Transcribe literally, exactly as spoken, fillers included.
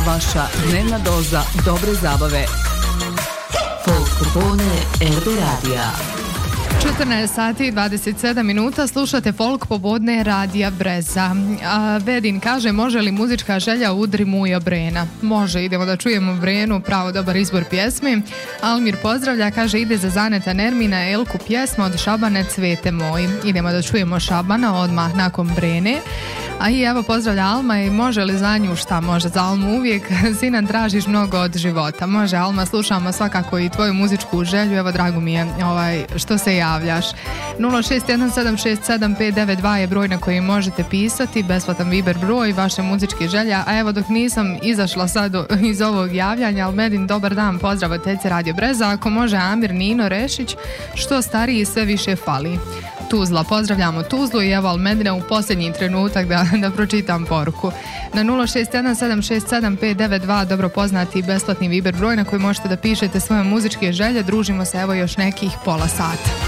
vaša dnevna doza dobre zabave. Folk popodne R B Radija. četrnaest sati i dvadeset sedam minuta, slušate Folk popodne Radija Breza. A, Vedin kaže, može li muzička želja udri muja Brena? Može, idemo da čujemo Brenu, pravo dobar izbor pjesmi. Almir pozdravlja, kaže, ide za Zaneta Nermina Elku pjesma od Šabane Cvete moj. Idemo da čujemo Šabana odmah nakon Brene. A i evo pozdravlja Alma i može li za nju šta? Može za Almu uvijek. Sinan, tražiš mnogo od života. Može Alma, slušamo svakako i tvoju muzičku želju. Evo, drago mi je ovaj, što se javljaš. nula šest jedan sedam šest sedam pet devet dva je broj na koji možete pisati, besplatan Viber broj, vaše muzičke želja. A evo, dok nisam izašla sad iz ovog javljanja, Almedin, dobar dan, pozdrav od Tece Radio Breza. Ako može Amir Nino Rešić, što stariji sve više fali. Tuzla, pozdravljamo Tuzlu i evo Almedina u posljednji trenutak da, da pročitam poruku. Na nula šest jedan sedam šest sedam pet devet dva dobro poznati besplatni Viber broj na koji možete da pišete svoje muzičke želje. Družimo se evo još nekih pola sata.